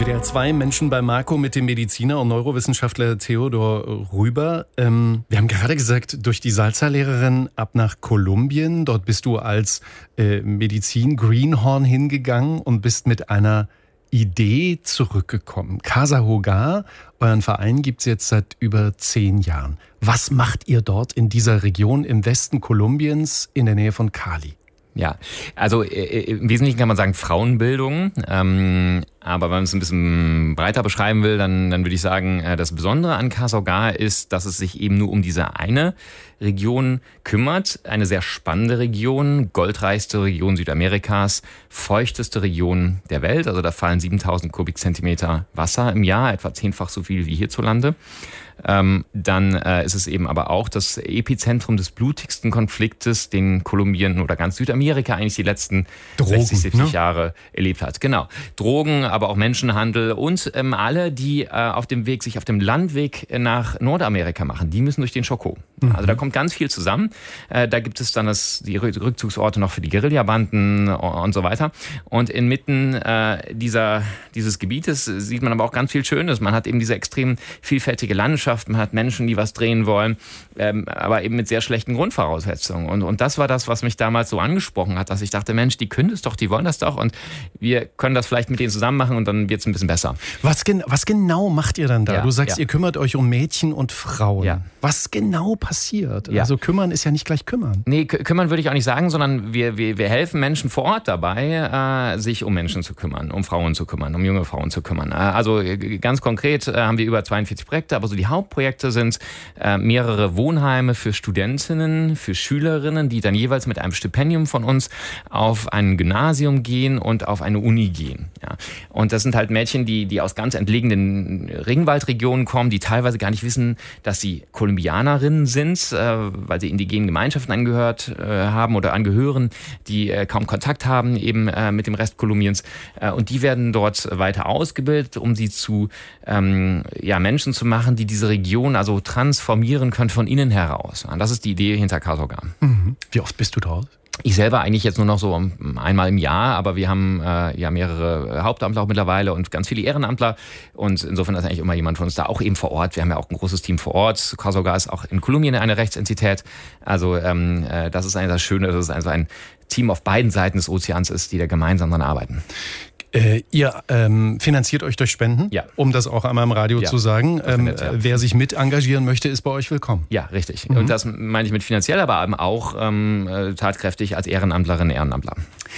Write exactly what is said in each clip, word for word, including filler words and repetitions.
D R zwei Menschen bei Marco mit dem Mediziner und Neurowissenschaftler Theodor Rüber. Ähm, wir haben gerade gesagt, durch die Salsa-Lehrerin ab nach Kolumbien. Dort bist du als äh, Medizin-Greenhorn hingegangen und bist mit einer Idee zurückgekommen. Casa Hogar, euren Verein gibt es jetzt seit über zehn Jahren. Was macht ihr dort in dieser Region im Westen Kolumbiens in der Nähe von Cali? Ja, also äh, im Wesentlichen kann man sagen Frauenbildung, ähm, aber wenn man es ein bisschen breiter beschreiben will, dann, dann würde ich sagen, äh, das Besondere an Casa Hogar ist, dass es sich eben nur um diese eine Region kümmert, eine sehr spannende Region, goldreichste Region Südamerikas, feuchteste Region der Welt, also da fallen siebentausend Kubikzentimeter Wasser im Jahr, etwa zehnfach so viel wie hierzulande. Ähm, dann äh, ist es eben aber auch das Epizentrum des blutigsten Konfliktes, den Kolumbien oder ganz Südamerika eigentlich die letzten Drogen, sechzig, siebzig ne? Jahre erlebt hat. Genau. Drogen, aber auch Menschenhandel und ähm, alle, die äh, auf dem Weg, sich auf dem Landweg nach Nordamerika machen, die müssen durch den Chocó. Mhm. Also da kommt ganz viel zusammen. Äh, da gibt es dann das, die Rückzugsorte noch für die Guerillabanden und so weiter. Und inmitten äh, dieser, dieses Gebietes sieht man aber auch ganz viel Schönes. Man hat eben diese extrem vielfältige Landschaft. Man hat Menschen, die was drehen wollen, ähm, aber eben mit sehr schlechten Grundvoraussetzungen. Und, und das war das, was mich damals so angesprochen hat, dass ich dachte, Mensch, die können das doch, die wollen das doch und wir können das vielleicht mit denen zusammen machen und dann wird es ein bisschen besser. Was, gen- was genau macht ihr dann da? Ja, du sagst, ja. ihr kümmert euch um Mädchen und Frauen. Ja. Was genau passiert? Ja. Also kümmern ist ja nicht gleich kümmern. Nee, kü- kümmern würde ich auch nicht sagen, sondern wir, wir, wir helfen Menschen vor Ort dabei, äh, sich um Menschen zu kümmern, um Frauen zu kümmern, um junge Frauen zu kümmern. Äh, also äh, ganz konkret äh, haben wir über zweiundvierzig Projekte, aber so die Hauptprojekte sind äh, mehrere Wohnheime für Studentinnen, für Schülerinnen, die dann jeweils mit einem Stipendium von uns auf ein Gymnasium gehen und auf eine Uni gehen. Ja. Und das sind halt Mädchen, die, die aus ganz entlegenen Regenwaldregionen kommen, die teilweise gar nicht wissen, dass sie Kolumbianerinnen sind, äh, weil sie indigenen Gemeinschaften angehört äh, haben oder angehören, die äh, kaum Kontakt haben eben äh, mit dem Rest Kolumbiens. Äh, und die werden dort weiter ausgebildet, um sie zu ähm, ja, Menschen zu machen, die diese Region also transformieren können von innen heraus. Und das ist die Idee hinter Casa Hogar. Mhm. Wie oft bist du dort? Ich selber eigentlich jetzt nur noch so einmal im Jahr, aber wir haben äh, ja mehrere Hauptamtler auch mittlerweile und ganz viele Ehrenamtler und insofern ist eigentlich immer jemand von uns da, auch eben vor Ort. Wir haben ja auch ein großes Team vor Ort. Casa Hogar ist auch in Kolumbien eine Rechtsentität. Also ähm, äh, das ist eigentlich das Schöne, dass es also ein Team auf beiden Seiten des Ozeans ist, die da gemeinsam dran arbeiten. Äh, ihr ähm, finanziert euch durch Spenden, ja. um das auch einmal im Radio ja. zu sagen. Ähm, ja. Wer sich mit engagieren möchte, ist bei euch willkommen. Ja, richtig. Mhm. Und das meine ich mit finanziell, aber eben auch ähm, tatkräftig als Ehrenamtlerin, Ehrenamtler.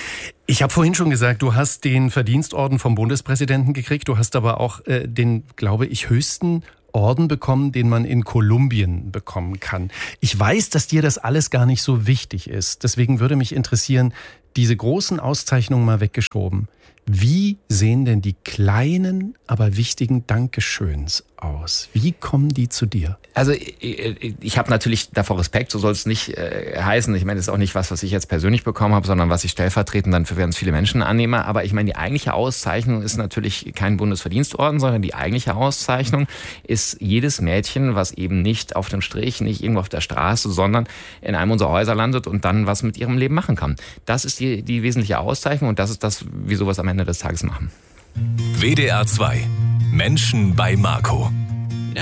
Ich habe vorhin schon gesagt, du hast den Verdienstorden vom Bundespräsidenten gekriegt. Du hast aber auch äh, den, glaube ich, höchsten Orden bekommen, den man in Kolumbien bekommen kann. Ich weiß, dass dir das alles gar nicht so wichtig ist. Deswegen würde mich interessieren, diese großen Auszeichnungen mal weggeschoben. Wie sehen denn die kleinen, aber wichtigen Dankeschöns aus? Wie kommen die zu dir? Also ich, ich habe natürlich davor Respekt, so soll es nicht äh, heißen. Ich meine, das ist auch nicht was, was ich jetzt persönlich bekommen habe, sondern was ich stellvertretend dann für ganz viele Menschen annehme. Aber ich meine, die eigentliche Auszeichnung ist natürlich kein Bundesverdienstorden, sondern die eigentliche Auszeichnung ist jedes Mädchen, was eben nicht auf dem Strich, nicht irgendwo auf der Straße, sondern in einem unserer Häuser landet und dann was mit ihrem Leben machen kann. Das ist die, die wesentliche Auszeichnung und das ist das, wie sowas am Ende des Tages machen. W D R zwei. Menschen bei Marco.